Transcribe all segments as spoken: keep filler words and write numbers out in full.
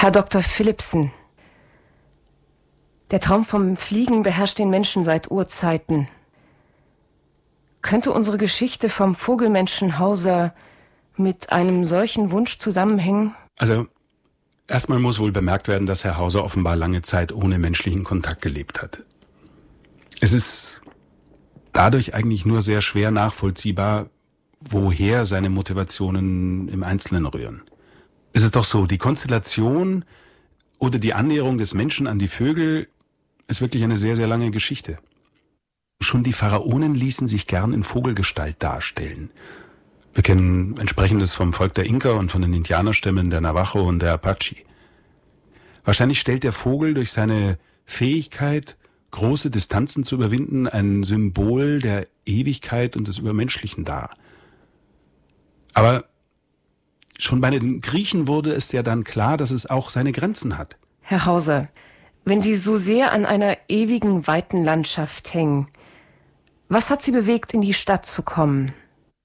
Herr Doktor Philipsen, der Traum vom Fliegen beherrscht den Menschen seit Urzeiten. Könnte unsere Geschichte vom Vogelmenschen Hauser mit einem solchen Wunsch zusammenhängen? Also, erstmal muss wohl bemerkt werden, dass Herr Hauser offenbar lange Zeit ohne menschlichen Kontakt gelebt hat. Es ist dadurch eigentlich nur sehr schwer nachvollziehbar, woher seine Motivationen im Einzelnen rühren. Es ist doch so, die Konstellation oder die Annäherung des Menschen an die Vögel ist wirklich eine sehr, sehr lange Geschichte. Schon die Pharaonen ließen sich gern in Vogelgestalt darstellen. Wir kennen Entsprechendes vom Volk der Inka und von den Indianerstämmen der Navajo und der Apache. Wahrscheinlich stellt der Vogel durch seine Fähigkeit, große Distanzen zu überwinden, ein Symbol der Ewigkeit und des Übermenschlichen dar. Aber schon bei den Griechen wurde es ja dann klar, dass es auch seine Grenzen hat. Herr Hauser, wenn Sie so sehr an einer ewigen, weiten Landschaft hängen, was hat Sie bewegt, in die Stadt zu kommen?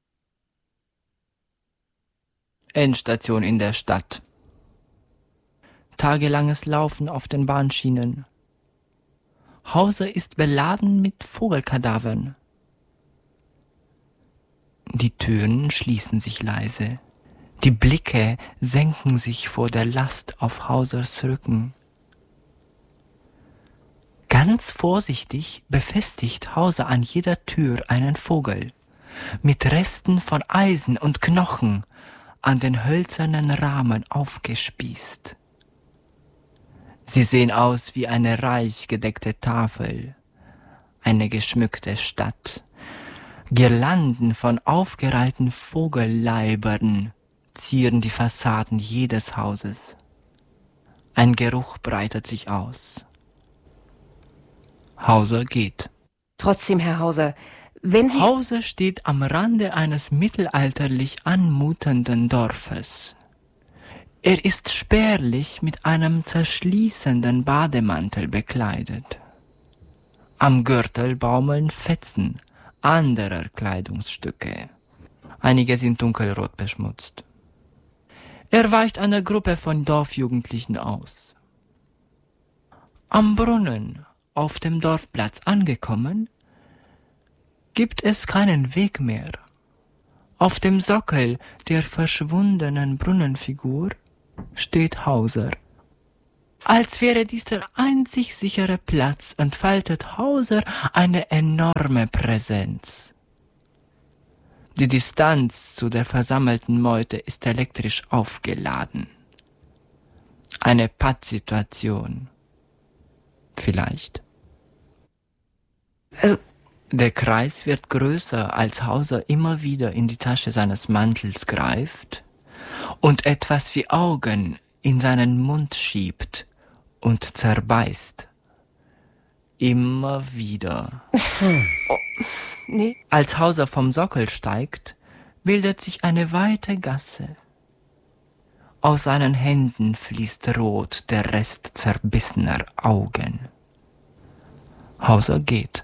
Endstation in der Stadt. Tagelanges Laufen auf den Bahnschienen. Hauser ist beladen mit Vogelkadavern. Die Türen schließen sich leise. Die Blicke senken sich vor der Last auf Hausers Rücken. Ganz vorsichtig befestigt Hauser an jeder Tür einen Vogel, mit Resten von Eisen und Knochen an den hölzernen Rahmen aufgespießt. Sie sehen aus wie eine reich gedeckte Tafel, eine geschmückte Stadt. Girlanden von aufgereihten Vogelleibern zieren die Fassaden jedes Hauses. Ein Geruch breitet sich aus. Hauser geht. Trotzdem, Herr Hauser, wenn Sie... Hauser steht am Rande eines mittelalterlich anmutenden Dorfes. Er ist spärlich mit einem zerschließenden Bademantel bekleidet. Am Gürtel baumeln Fetzen anderer Kleidungsstücke. Einige sind dunkelrot beschmutzt. Er weicht einer Gruppe von Dorfjugendlichen aus. Am Brunnen, auf dem Dorfplatz angekommen, gibt es keinen Weg mehr. Auf dem Sockel der verschwundenen Brunnenfigur steht Hauser. Als wäre dies der einzig sichere Platz, entfaltet Hauser eine enorme Präsenz. Die Distanz zu der versammelten Meute ist elektrisch aufgeladen. Eine Pattsituation. Vielleicht. Also, der Kreis wird größer, als Hauser immer wieder in die Tasche seines Mantels greift und etwas wie Augen in seinen Mund schiebt und zerbeißt. Immer wieder. oh, nee. Als Hauser vom Sockel steigt, bildet sich eine weite Gasse. Aus seinen Händen fließt rot der Rest zerbissener Augen. Hauser geht.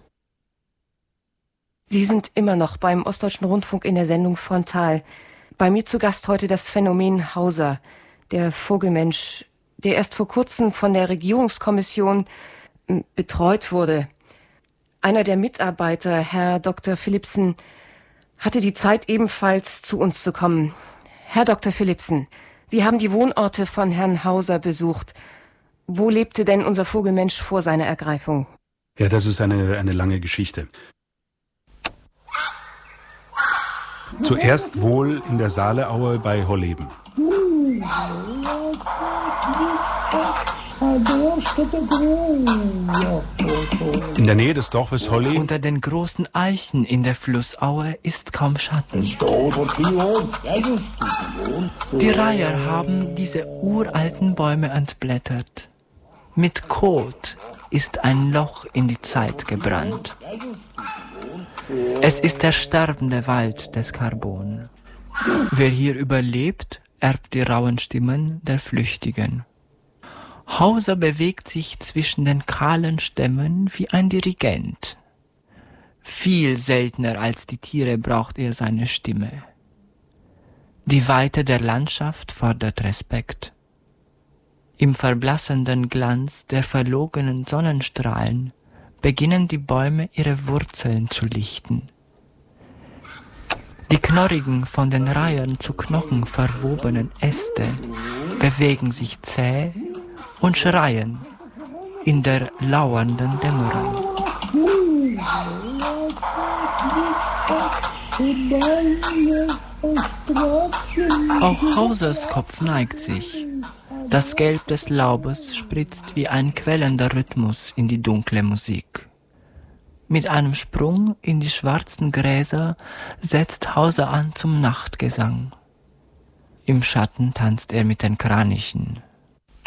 Sie sind immer noch beim Ostdeutschen Rundfunk in der Sendung Frontal. Bei mir zu Gast heute das Phänomen Hauser, der Vogelmensch, der erst vor kurzem von der Regierungskommission betreut wurde. Einer der Mitarbeiter, Herr Doktor Philipsen, hatte die Zeit, ebenfalls zu uns zu kommen. Herr Doktor Philipsen, Sie haben die Wohnorte von Herrn Hauser besucht. Wo lebte denn unser Vogelmensch vor seiner Ergreifung? Ja, das ist eine, eine lange Geschichte. Zuerst wohl in der Saaleaue bei Holleben. In der Nähe des Dorfes Holleben. Unter den großen Eichen in der Flussaue ist kaum Schatten. Die Reiher haben diese uralten Bäume entblättert. Mit Kot ist ein Loch in die Zeit gebrannt. Es ist der sterbende Wald des Karbon. Wer hier überlebt, erbt die rauen Stimmen der Flüchtigen. Hauser bewegt sich zwischen den kahlen Stämmen wie ein Dirigent. Viel seltener als die Tiere braucht er seine Stimme. Die Weite der Landschaft fordert Respekt. Im verblassenden Glanz der verlogenen Sonnenstrahlen beginnen die Bäume ihre Wurzeln zu lichten. Die knorrigen, von den Reihen zu Knochen verwobenen Äste bewegen sich zäh und schreien in der lauernden Dämmerung. Auch Hausers Kopf neigt sich. Das Gelb des Laubes spritzt wie ein quellender Rhythmus in die dunkle Musik. Mit einem Sprung in die schwarzen Gräser setzt Hauser an zum Nachtgesang. Im Schatten tanzt er mit den Kranichen.